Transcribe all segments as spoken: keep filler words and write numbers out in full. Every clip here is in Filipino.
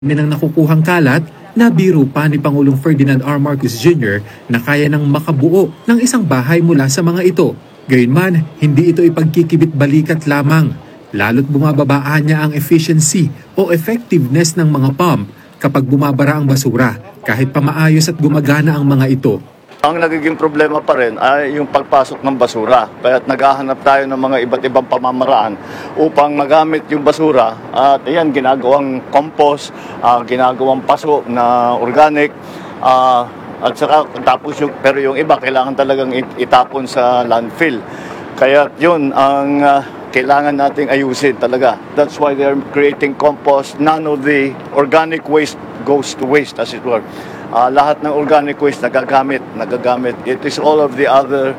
ng nakukuhang kalat, nabiro pa ni Pangulong Ferdinand R. Marcos Junior na kaya nang makabuo ng isang bahay mula sa mga ito. Gayunman, hindi ito ipagkikibit-balikat lamang. Lalo't bumababaan niya ang efficiency o effectiveness ng mga pump kapag bumabara ang basura, kahit pa maayos at gumagana ang mga ito. Ang nagiging problema pa rin ay yung pagpasok ng basura. Kaya't naghahanap tayo ng mga iba't ibang pamamaraan upang magamit yung basura. At ayan, ginagawang compost, uh, ginagawang paso na organic. Uh, at saka, tapos yung, pero yung iba kailangan talagang itapon sa landfill. Kaya yun ang uh, kailangan nating ayusin talaga. That's why they're creating compost. None of the organic waste goes to waste, as it were. Uh, lahat ng organic waste nagagamit, nagagamit. It is all of the other,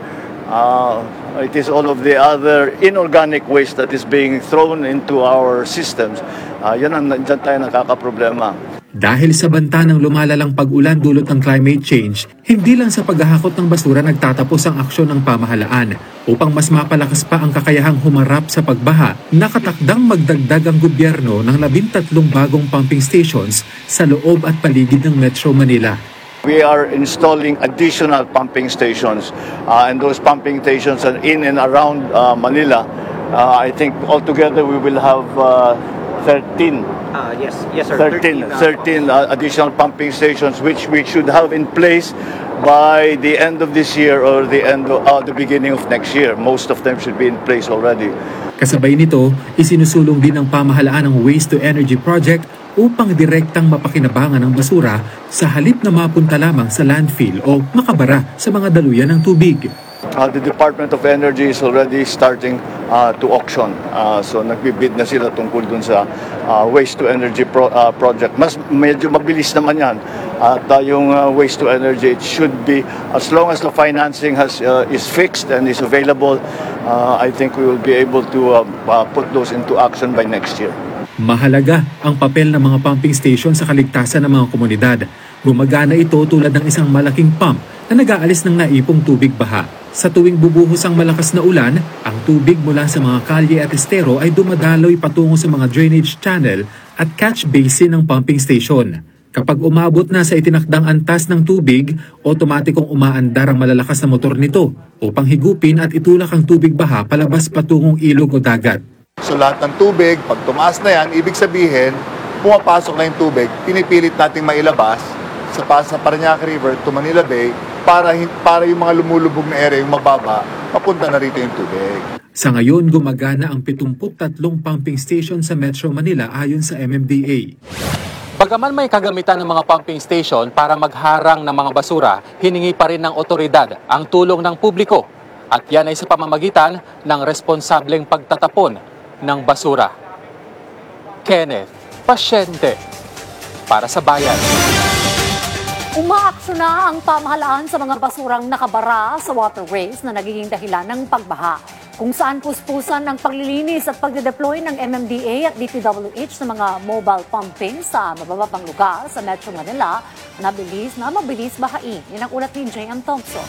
uh, it is all of the other inorganic waste that is being thrown into our systems. Uh, yan ang dyan tayo nakakaproblema. Dahil sa banta ng lumalalang pag-ulan dulot ng climate change, hindi lang sa paghahakot ng basura nagtatapos ang aksyon ng pamahalaan. Upang mas mapalakas pa ang kakayahang humarap sa pagbaha, nakatakdang magdagdag ang gobyerno ng labintatlong bagong pumping stations sa loob at paligid ng Metro Manila. We are installing additional pumping stations uh, and those pumping stations are in and around uh, Manila. Uh, I think altogether we will have uh, thirteen. Uh, yes, yes sir. thirteen, thirteen uh, additional pumping stations which we should have in place by the end of this year or the end of, uh, the beginning of next year. Most of them should be in place already. Kasabay nito, isinusulong din ng pamahalaan ang Waste to Energy Project upang direktang mapakinabangan ang basura sa halip na mapunta lamang sa landfill o makabara sa mga daluyan ng tubig. Uh, the Department of Energy is already starting uh, to auction. Uh, so nagbibid na sila tungkol dun sa uh, Waste to Energy pro, uh, project. Mas medyo mabilis naman yan. At uh, yung uh, Waste to Energy, it should be, as long as the financing has uh, is fixed and is available, uh, I think we will be able to uh, uh, put those into action by next year. Mahalaga ang papel ng mga pumping station sa kaligtasan ng mga komunidad. Gumagana ito tulad ng isang malaking pump na nag-aalis ng naipong tubig baha. Sa tuwing bubuhos ang malakas na ulan, ang tubig mula sa mga kalye at estero ay dumadaloy patungo sa mga drainage channel at catch basin ng pumping station. Kapag umabot na sa itinakdang antas ng tubig, otomatikong umaandar ang malalakas na motor nito upang higupin at itulak ang tubig baha palabas patungong ilog o dagat. So lahat ng tubig, pag tumaas na yan, ibig sabihin, pumapasok na yung tubig, pinipilit nating mailabas sa, sa Parañaque River to Manila Bay para, para yung mga lumulubog na area, yung mababa, mapunta na rito yung tubig. Sa ngayon, gumagana ang pitungput tatlong pumping station sa Metro Manila ayon sa M M D A. Bagaman may kagamitan ng mga pumping station para magharang ng mga basura, hiningi pa rin ng otoridad ang tulong ng publiko. At yan ay sa pamamagitan ng responsableng pagtatapon ng basura. Kenneth Pasyente, para sa Bayan. Umaaksyon na ang pamahalaan sa mga basurang nakabara sa waterways na nagiging dahilan ng pagbaha. Kung saan puspusan ng paglilinis at pagde-deploy ng M M D A at D P W H ng mga mobile pumping sa mababang lugar sa Metro Manila, nabilis na mabilis bahain. Yan ang ulat ni J M Thompson.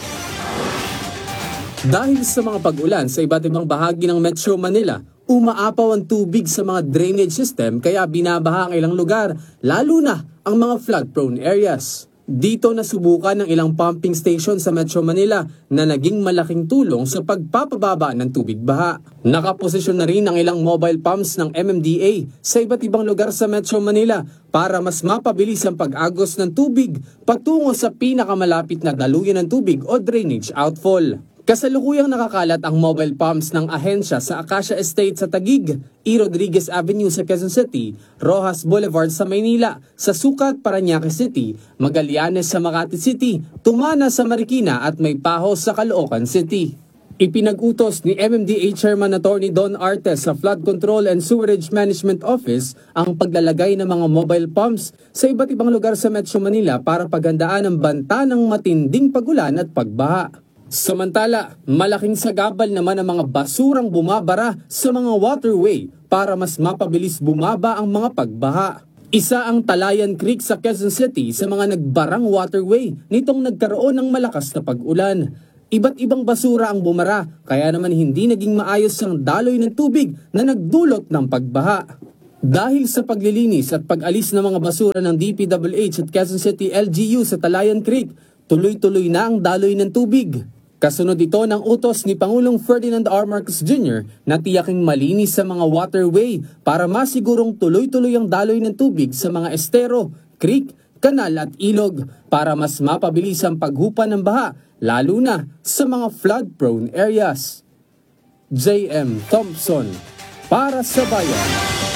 Dahil sa mga pag-ulan sa iba't ibang bahagi ng Metro Manila, umaapaw ang tubig sa mga drainage system kaya binabaha ang ilang lugar, lalo na ang mga flood-prone areas. Dito nasubukan ng ilang pumping station sa Metro Manila na naging malaking tulong sa pagpapababa ng tubig baha. Nakaposisyon na rin ang ilang mobile pumps ng M M D A sa iba't ibang lugar sa Metro Manila para mas mapabilis ang pag-agos ng tubig patungo sa pinakamalapit na daluyan ng tubig o drainage outfall. Kasalukuyang nakakalat ang mobile pumps ng ahensya sa Acacia Estate sa Taguig, E. Rodriguez Avenue sa Quezon City, Rojas Boulevard sa Maynila, sa Sucat, Parañaque City, Magallanes sa Makati City, Tumana sa Marikina at Maypahos sa Caloocan City. Ipinag-utos ni M M D A Chairman Attorney Don Artes sa Flood Control and Sewerage Management Office ang paglalagay ng mga mobile pumps sa iba't ibang lugar sa Metro Manila para paghandaan ang banta ng matinding pagulan at pagbaha. Samantala, malaking sagabal naman ang mga basurang bumabara sa mga waterway para mas mapabilis bumaba ang mga pagbaha. Isa ang Talayan Creek sa Quezon City sa mga nagbarang waterway nitong nagkaroon ng malakas na pag-ulan. Iba't ibang basura ang bumara kaya naman hindi naging maayos ang daloy ng tubig na nagdulot ng pagbaha. Dahil sa paglilinis at pag-alis ng mga basura ng D P W H at Quezon City L G U sa Talayan Creek, tuloy-tuloy na ang daloy ng tubig. Kasunod ito ng utos ni Pangulong Ferdinand R. Marcos Junior na tiyaking malinis sa mga waterway para masigurong tuloy-tuloy ang daloy ng tubig sa mga estero, creek, kanal at ilog para mas mapabilis ang paghupa ng baha, lalo na sa mga flood-prone areas. J M Thompson, para sa Bayan.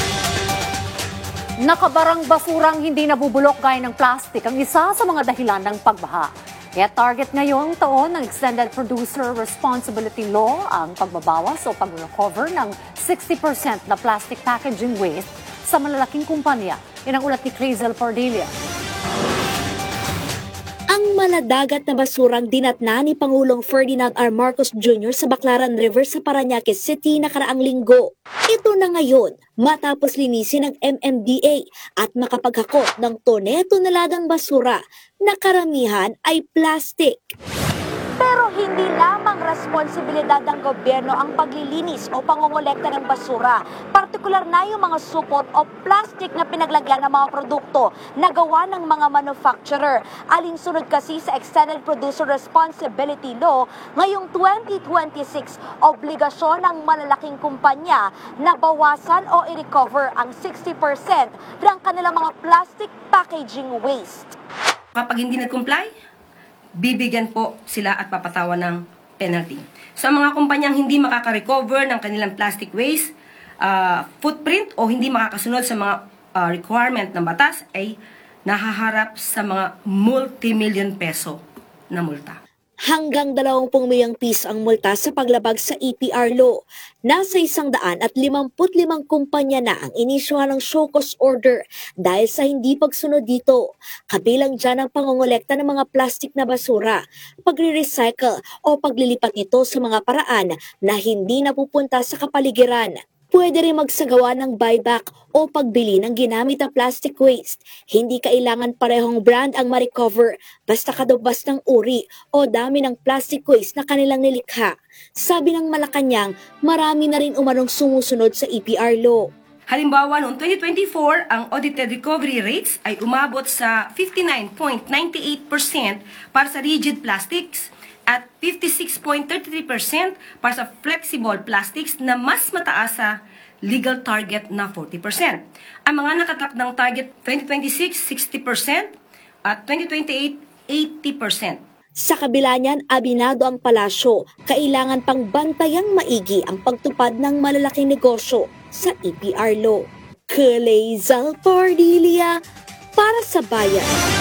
Nakabarang basurang hindi nabubulok gaya ng plastic ang isa sa mga dahilan ng pagbaha. Kaya target ngayong taon ng Extended Producer Responsibility Law ang pagbabawas o pag-recover ng sixty percent na plastic packaging waste sa malalaking kumpanya. Yan ang ulat ni Crazel Pardilia. Ang maladagat na basurang dinatna ni Pangulong Ferdinand R. Marcos Junior sa Baclaran River sa Parañaque City nakaraang linggo. Ito na ngayon matapos linisin ng M M D A at makapaghakot ng tone-toneladang basura na karamihan ay plastic. Pero hindi lamang responsibilidad ng gobyerno ang paglilinis o pangongolekta ng basura. Partikular na yung mga supot o plastic na pinaglagyan ng mga produkto na gawa ng mga manufacturer. Alinsunod kasi sa Extended Producer Responsibility Law, ngayong twenty twenty-six, obligasyon ng malalaking kumpanya na bawasan o i-recover ang sixty percent ng kanilang mga plastic packaging waste. Kapag hindi nag-comply, bibigyan po sila at papatawan ng penalty. Sa mga kumpanyang hindi makaka-recover ng kanilang plastic waste, uh, footprint o hindi makakasunod sa mga uh, requirement ng batas ay nahaharap sa mga multi-million peso na multa. Hanggang dalawampu milyong piso ang multa sa paglabag sa E P R law. Nasa isang daan at limamput limang kumpanya na ang inisyuhan ng show cause order dahil sa hindi pagsunod dito. Kabilang dyan ang pangongolekta ng mga plastic na basura, pagre-recycle o paglilipat nito sa mga paraan na hindi napupunta sa kapaligiran. Pwede rin magsagawa ng buyback o pagbili ng ginamit na plastic waste. Hindi kailangan parehong brand ang ma-recover basta kadubas ng uri o dami ng plastic waste na kanilang nilikha. Sabi ng Malacanang, marami na rin umanong sumusunod sa E P R law. Halimbawa, noong twenty twenty-four, ang audited recovery rates ay umabot sa fifty-nine point nine eight percent para sa rigid plastics at fifty-six point three three percent para sa flexible plastics na mas mataas sa legal target na forty percent. Ang mga nakatak ng target twenty twenty-six, sixty percent at twenty twenty-eight, eighty percent. Sa kabila niyan, abinado ang palasyo, kailangan pang bantayang maigi ang pagtupad ng malalaking negosyo sa E P R law. Crazel Pardilia, para sa Bayan.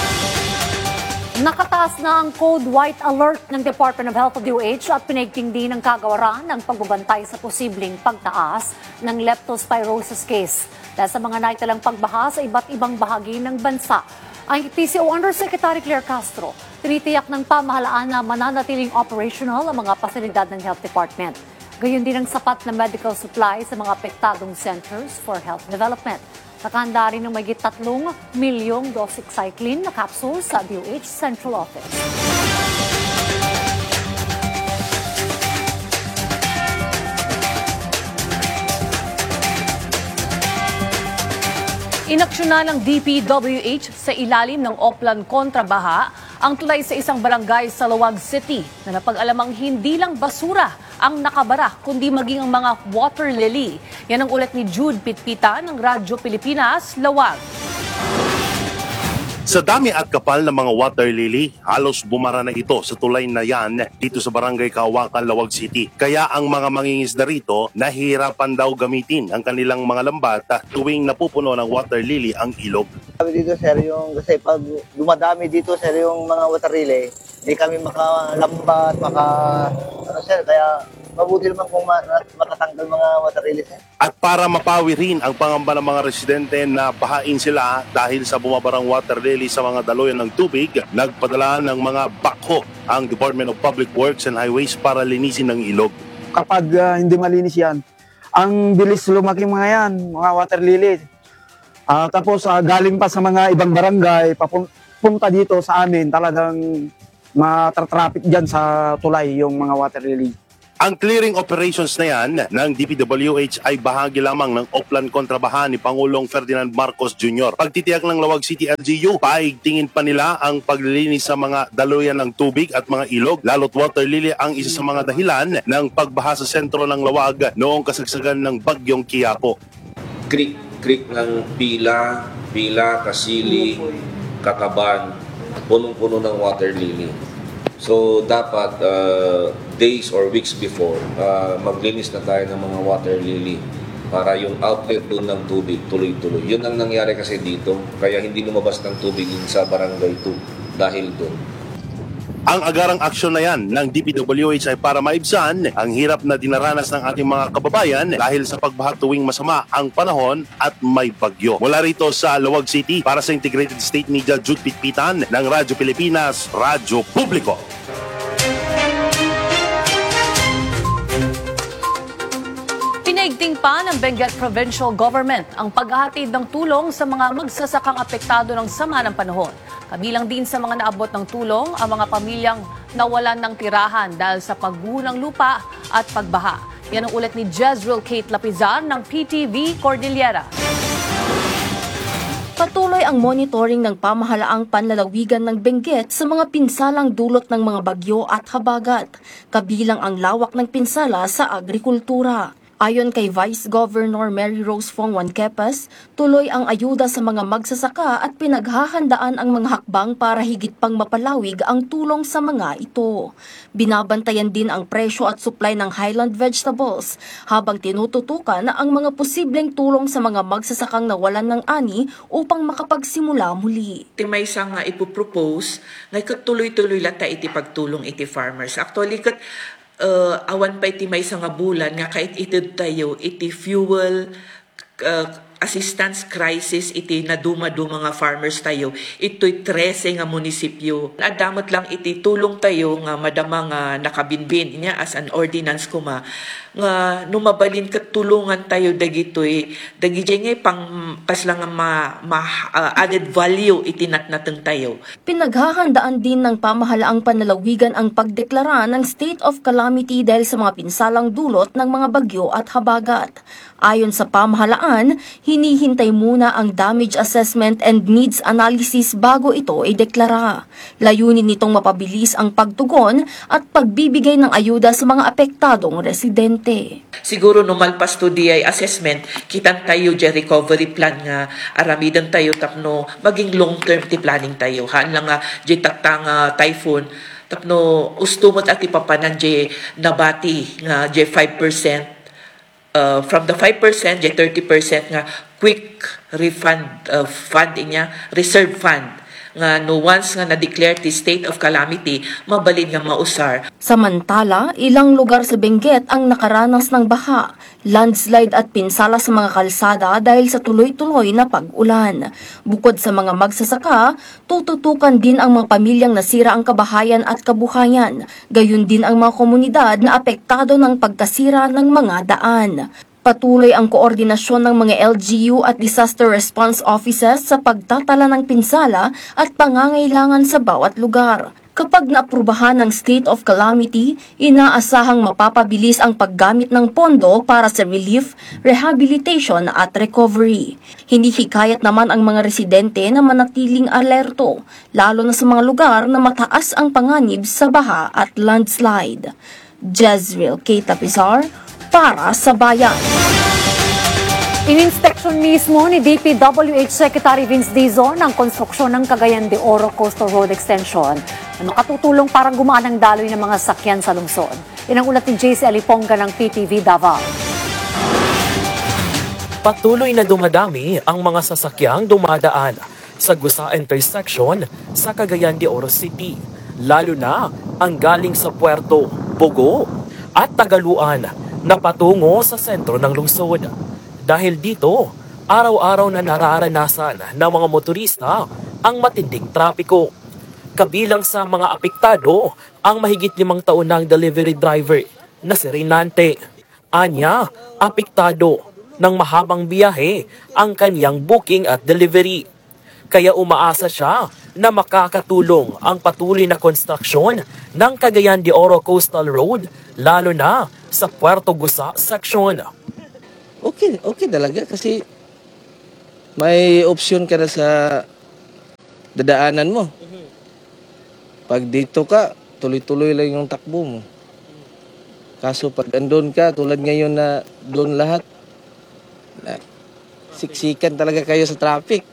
Nakataas na ang Code White Alert ng Department of Health o D O H at pinigting din ng kagawaran ng pagbabantay sa posibleng pagtaas ng leptospirosis case dahil sa mga naitalang pagbaha sa iba't ibang bahagi ng bansa. Ang P C O Undersecretary Claire Castro, tinitiyak ng pamahalaan na mananatiling operational ang mga pasilidad ng Health Department. Gayon din ang sapat na medical supply sa mga apektadong Centers for Health Development. Nakahanda rin ng mayigit tatlong milyong doxycycline na capsule sa D O H Central Office. Inaksyonan ng D P W H sa ilalim ng Oplan Kontrabaha ang tulay sa isang barangay sa Lawag City na napag-alamang hindi lang basura ang nakabara kundi maging ang mga water lily. Yan ang ulat ni Jude Pitpita ng Radyo Pilipinas, Lawag. Sa dami at kapal ng mga water lily, halos bumara na ito sa tulay na yan dito sa Barangay Kawakan, Lawag City. Kaya ang mga mangingisda rito nahihirapan daw gamitin ang kanilang mga lambat tuwing napupuno ng water lily ang ilog. Sabi dito sir, yung, kasi pag dumadami dito sir yung mga water lily, hindi kami makalambat, maka, ano sir, kaya mabuti naman kung matatanggal mga water lily sir. At para mapawi rin ang pangamba ng mga residente na bahain sila dahil sa bumabarang water lily sa mga daluyan ng tubig, nagpadala ng mga backhoe ang Department of Public Works and Highways para linisin ng ilog. Kapag uh, hindi malinis yan, ang bilis lumaki mga yan, mga water lily. Uh, tapos uh, galing pa sa mga ibang barangay, papunta dito sa amin, talagang matratraffic dyan sa tulay yung mga water lily. Ang clearing operations na yan ng D P W H ay bahagi lamang ng Oplan kontrabaha ni Pangulong Ferdinand Marcos Junior Pagtitiyak ng Lawag City L G U, paigtingin pa nila ang paglilinis sa mga daluyan ng tubig at mga ilog, lalo't water lily ang isa sa mga dahilan ng pagbaha sa sentro ng Lawag noong kasagsagan ng bagyong Quiapo. Creek, creek ng Pila, Pila, Kasili, Kakaban, punong-puno ng water lily. So dapat uh, days or weeks before, uh, maglinis na tayo ng mga water lily para yung outlet doon ng tubig tuloy-tuloy. Yun ang nangyari kasi dito, kaya hindi lumabas ng tubig sa Barangay two dahil doon. Ang agarang aksyon na yan ng D P W H ay para maibsan ang hirap na dinaranas ng ating mga kababayan dahil sa pagbaha tuwing masama ang panahon at may bagyo. Mula rito sa Lawag City, para sa Integrated State Media, Jude Pitpitan ng Radyo Pilipinas, Radyo Publiko. Pinaigting pa ng Benguet Provincial Government ang paghahatid ng tulong sa mga magsasakang apektado ng sama ng panahon. Kabilang din sa mga naabot ng tulong ang mga pamilyang nawalan ng tirahan dahil sa pagguho ng lupa at pagbaha. Yan ang ulat ni Jezreel Kate Lapizar ng P T V Cordillera. Patuloy ang monitoring ng pamahalaang panlalawigan ng Benguet sa mga pinsalang dulot ng mga bagyo at habagat, kabilang ang lawak ng pinsala sa agrikultura. Ayon kay Vice Governor Mary Rose Fongwan Kepas, tuloy ang ayuda sa mga magsasaka at pinaghahandaan ang mga hakbang para higit pang mapalawig ang tulong sa mga ito. Binabantayan din ang presyo at supply ng highland vegetables habang tinututukan ang mga posibleng tulong sa mga magsasakang nawalan ng ani upang makapagsimula muli. Iti may isang nga ipopropose, ngay tuloy-tuloy lang tayo iti pagtulong iti farmers. Actually, kat Uh, awan pa iti may isang nga bulan nga kahit iti tayo iti fuel uh, assistance crisis iti naduma-duma nga farmers tayo ito'y trese nga munisipyo. Adamot lang iti tulong tayo nga madama nga nakabinbin niya as an ordinance kuma nga numabalin kat tulungan tayo dagitoy dagiti nga pang kaslang nga ma, ma uh, added value iti natnateng tayo. Pinaghahandaan din ng pamahalaang panlalawigan ang pagdeklara ng state of calamity dahil sa mga pinsalang dulot ng mga bagyo at habagat. Ayon sa pamahalaan, hinihintay muna ang damage assessment and needs analysis bago ito ideklara. Layunin nitong mapabilis ang pagtugon at pagbibigay ng ayuda sa mga apektadong residente. Siguro numalpas to D I assessment, kitang tayo di recovery plan nga aramidan tayo tapno maging long-term ti planning tayo. Haan lang nga di taktang uh, typhoon tapno ustumot at ipapanan di nabati nga di five percent. Uh, from the five percent, di thirty percent nga quick refund uh, fund niya, reserve fund nga no once nga na-declare the state of calamity, mabalin nga mausar. Samantala, ilang lugar sa Benguet ang nakaranas ng baha, landslide at pinsala sa mga kalsada dahil sa tuloy-tuloy na pag-ulan. Bukod sa mga magsasaka, tututukan din ang mga pamilyang nasira ang kabahayan at kabuhayan, gayon din ang mga komunidad na apektado ng pagkasira ng mga daan. Patuloy ang koordinasyon ng mga L G U at disaster response offices sa pagtatala ng pinsala at pangangailangan sa bawat lugar. Kapag naaprubahan ng state of calamity, inaasahang mapapabilis ang paggamit ng pondo para sa relief, rehabilitation at recovery. Hinihikayat naman ang mga residente na manatiling alerto, lalo na sa mga lugar na mataas ang panganib sa baha at landslide. Jezreel Kate Lapizar, para sa bayan. Ininspeksyon mismo ni D P W H Secretary Vince Dizon ang konstruksyon ng Cagayan de Oro Coastal Road Extension na makatutulong para gumaan ang daloy ng mga sakyan sa lungsod. Yan ang ulat ni J C Aliponga ng P T V Davao. Patuloy na dumadami ang mga sasakyang dumadaan sa Gusa Intersection sa Cagayan de Oro City, lalo na ang galing sa Puerto, Bogo at Tagaluan na patungo sa sentro ng lungsod. Dahil dito, araw-araw na nararanasan ng mga motorista ang matinding trapiko. Kabilang sa mga apektado ang mahigit limang taon ng delivery driver na si Renante. Anya, apektado ng mahabang biyahe ang kanyang booking at delivery. Kaya umaasa siya na makakatulong ang patuloy na konstruksyon ng Cagayan de Oro Coastal Road, lalo na sa Puerto Gusa section. Okay, okay talaga kasi may opsyon ka na sa dadaanan mo. Pag dito ka, tuloy-tuloy lang yung takbo mo. Kaso pag andun ka, tulad ngayon na doon lahat, na, siksikan talaga kayo sa traffic.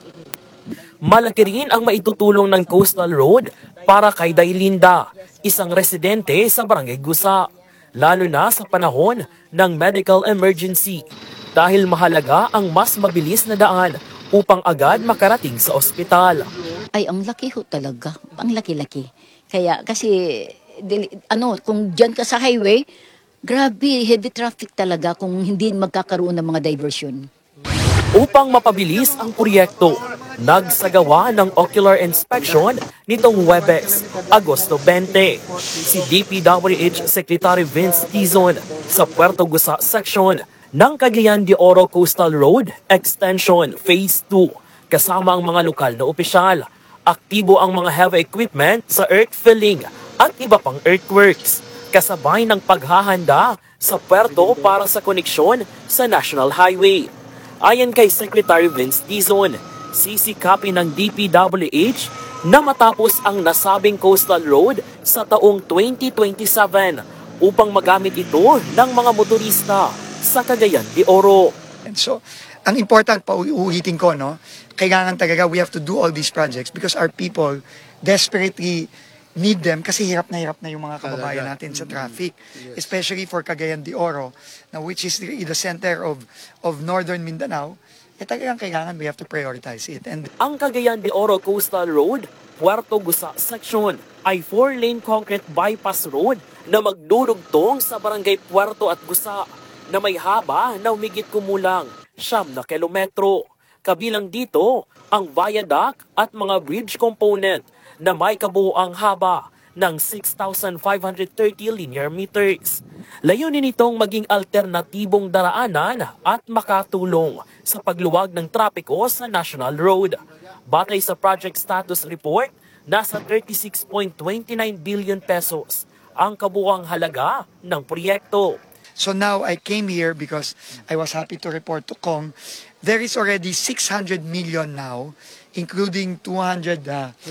Malaki rin ang maitutulong ng Coastal Road para kay Dailinda, isang residente sa Barangay Gusa, lalo na sa panahon ng medical emergency, dahil mahalaga ang mas mabilis na daan upang agad makarating sa ospital. Ay, ang laki ho talaga. Ang laki-laki. Kaya, kasi, dili, ano, kung dyan ka sa highway, grabe, heavy traffic talaga kung hindi magkakaroon ng mga diversion. Upang mapabilis ang proyekto, nagsagawa ng ocular inspection nitong Huwebes, Agosto twenty. Si D P W H Secretary Vince Tizon sa Puerto Gusa section ng Cagayan de Oro Coastal Road Extension Phase two kasama ang mga lokal na opisyal. Aktibo ang mga heavy equipment sa earth filling at iba pang earthworks, kasabay ng paghahanda sa puerto para sa koneksyon sa National Highway. Ayon kay Secretary Vince Tizon, sisikapin ng D P W H na matapos ang nasabing coastal road sa taong twenty twenty-seven upang magamit ito ng mga motorista sa Cagayan de Oro. And so, ang important pa uulitin ko, no, kailangan talaga we have to do all these projects because our people desperately need them kasi hirap na hirap na yung mga kababayan natin sa traffic, especially for Cagayan de Oro, na which is the, the center of of northern Mindanao. Eh talagang kailangan we have to prioritize it. And ang Cagayan de Oro Coastal Road, Puerto Gusa section ay four-lane concrete bypass road na magdudugtong sa barangay Puerto at Gusa na may haba na humigit kumulang siyam na kilometro. Kabilang dito ang viaduct at mga bridge component na may kabuuang haba ng six thousand five hundred thirty linear meters. Layunin nitong maging alternatibong daraanan at makatulong sa pagluwag ng trapiko sa National Road. Batay sa project status report, nasa thirty-six point two nine billion pesos ang kabuuang halaga ng proyekto. so now I came here because I was happy to report to Kong, there is already six hundred million now, including two hundred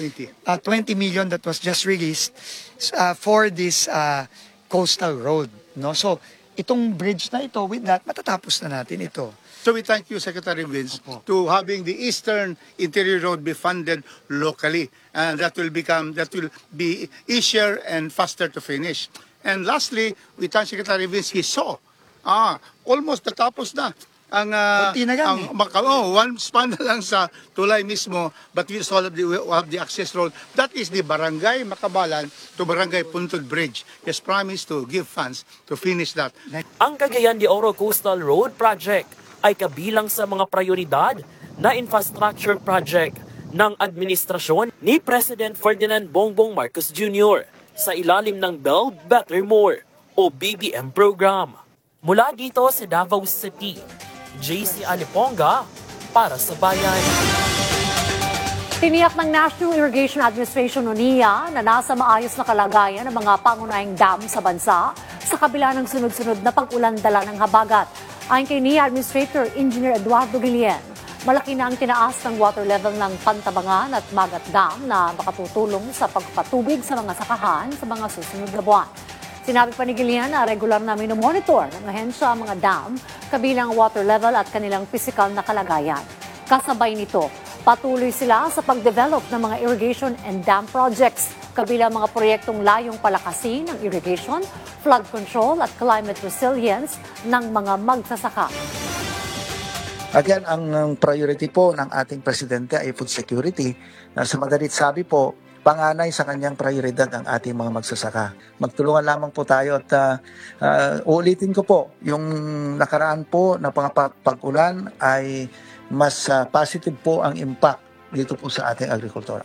twenty million that was just released uh, for this uh, coastal road. No? So, itong bridge na ito, with that, matatapos na natin ito. So we thank you, Secretary Vince, to having the Eastern Interior Road be funded locally, and that will become that will be easier and faster to finish. And lastly, we thank Secretary Vince. He saw, ah, almost natapos na ang uh, ang eh. Macau, one span na lang sa tulay mismo, but we still have the, we have the access road. That is the Barangay Macabalan to Barangay Puntod Bridge. He has promised to give funds to finish that. Ang Cagayan de Oro Coastal Road Project ay kabilang sa mga prioridad na infrastructure project ng administrasyon ni President Ferdinand Bongbong Marcos Junior sa ilalim ng Build Better More o B B M program. Mula dito sa Davao City, J C Aliponga para sa Bayan. Tiniyak ng National Irrigation Administration o N I A na nasa maayos na kalagayan ang mga pangunahing dam sa bansa sa kabila ng sunod-sunod na pag-ulan dala ng habagat. Ayon kay N I A Administrator Engineer Eduardo Guillen, malaki na ang tinaas ng water level ng Pantabangan at Magat Dam na makatutulong sa pagpatubig sa mga sakahan sa mga susunod na buwan. Sinabi pa ni Guillen na regular na minomonitor ng ahensya ang mga dam, kabilang water level at kanilang pisikal na kalagayan. Kasabay nito, patuloy sila sa pag-develop ng mga irrigation and dam projects, kabilang mga proyektong layong palakasin ng irrigation, flood control at climate resilience ng mga magsasaka. Again, ang priority po ng ating Presidente ay food security. Na sa madalit sabi po, panganay sa kanyang prioridad ang ating mga magsasaka. Magtulungan lamang po tayo at uh, uh, uulitin ko po, yung nakaraan po na pag-ulan ay mas uh, positive po ang impact dito po sa ating agrikultura.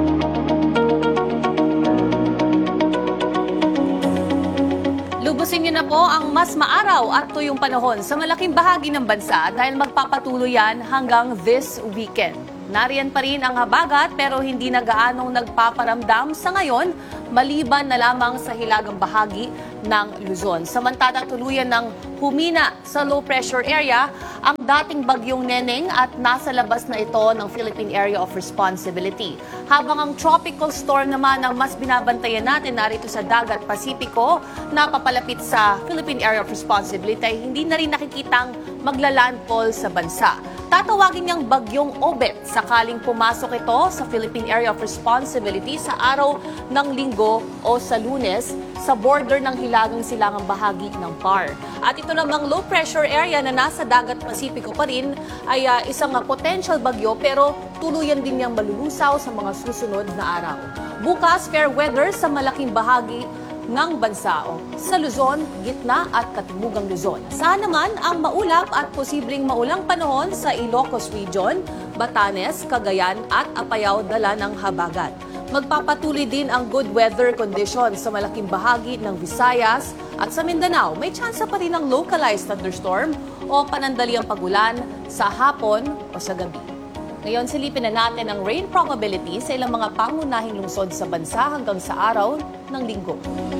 Lubusin niyo na po ang mas maaraw at tuyong panahon sa malaking bahagi ng bansa dahil magpapatuloy yan hanggang this weekend. Nariyan pa rin ang habagat pero hindi na gaanong nagpaparamdam sa ngayon maliban na lamang sa hilagang bahagi ng Luzon. Samantalang tuluyan ng humina sa low pressure area ang dating bagyong Neneng at nasa labas na ito ng Philippine Area of Responsibility. Habang ang tropical storm naman ang mas binabantayan natin narito sa Dagat Pasipiko na papalapit sa Philippine Area of Responsibility ay hindi na rin nakikitang maglalandfall sa bansa. Tatawagin niyang bagyong Obet sakaling pumasok ito sa Philippine Area of Responsibility sa araw ng Linggo o sa Lunes sa border ng hilagang silangang bahagi ng P A R. At ito namang low pressure area na nasa Dagat Pasipiko pa rin ay uh, isang uh, potential bagyo pero tuluyan din niyang malulusaw sa mga susunod na araw. Bukas, fair weather sa malaking bahagi ng bansa o sa Luzon, gitna at katimugang Luzon. Saan naman ang maulap at posibleng maulang panahon sa Ilocos Region, Batanes, Cagayan at Apayao dala ng habagat. Magpapatuloy din ang good weather conditions sa malaking bahagi ng Visayas at sa Mindanao. May tsansa pa rin ng localized thunderstorm o panandaliang pagulan sa hapon o sa gabi. Ngayon, silipin na natin ang rain probability sa ilang mga pangunahing lungsod sa bansa hanggang sa araw ng Linggo.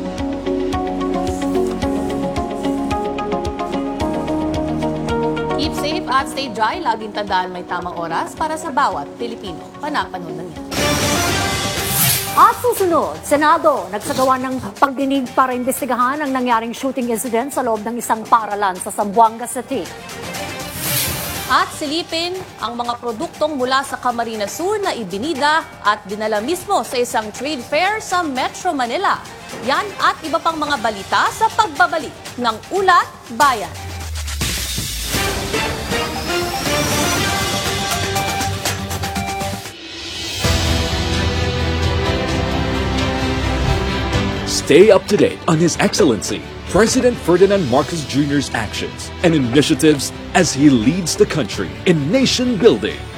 Keep safe at stay dry. Laging tandaan may tamang oras para sa bawat Pilipino. Panapanahon ng yan. At susunod, Senado nagsagawa ng pagdinig para imbestigahan ang nangyaring shooting incident sa loob ng isang paaralan sa Zamboanga City. At silipin ang mga produktong mula sa Camarines Sur na ibinida at dinala mismo sa isang trade fair sa Metro Manila. Yan at iba pang mga balita sa pagbabalik ng Ulat Bayan. Stay up to date on His Excellency President Ferdinand Marcos Junior's actions and initiatives as he leads the country in nation building.